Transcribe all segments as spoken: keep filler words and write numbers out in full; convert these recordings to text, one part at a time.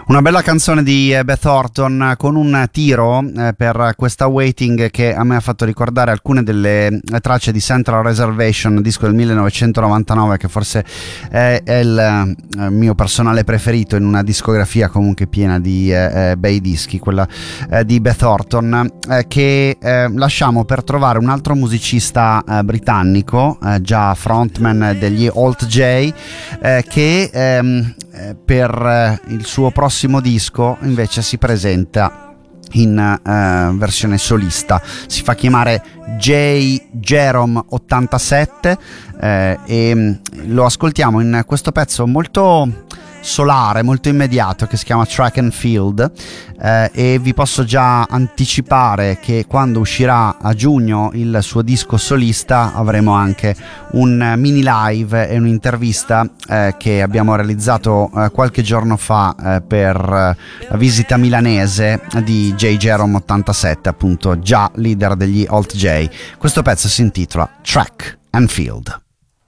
Una bella canzone di eh, Beth Orton con un tiro eh, per questa Waiting che a me ha fatto ricordare alcune delle eh, tracce di Central Reservation, disco del millenovecentonovantanove che forse è, è il eh, mio personale preferito in una discografia comunque piena di eh, eh, bei dischi, quella eh, di Beth Orton, eh, che eh, lasciamo per trovare un altro musicista eh, britannico, eh, già frontman degli Alt J, eh, che ehm, per eh, il suo prossimo disco invece si presenta in uh, versione solista. Si fa chiamare J. Jerome ottantasette eh, e lo ascoltiamo in questo pezzo molto solare, molto immediato, che si chiama Track and Field, eh, e vi posso già anticipare che quando uscirà a giugno il suo disco solista avremo anche un mini live e un'intervista eh, che abbiamo realizzato eh, qualche giorno fa eh, per eh, la visita milanese di J. Jerome ottantasette, appunto già leader degli Alt J. Questo pezzo si intitola Track and Field.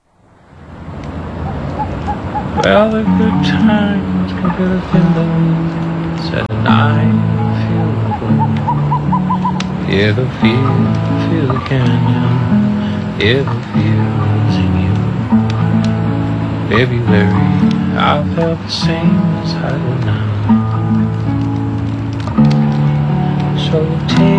Well, the good times can feel the feelings, and I feel the blue. Hear the feel, feel the canyon, hear the feels in you. Baby Larry, I felt the same as I do now. So take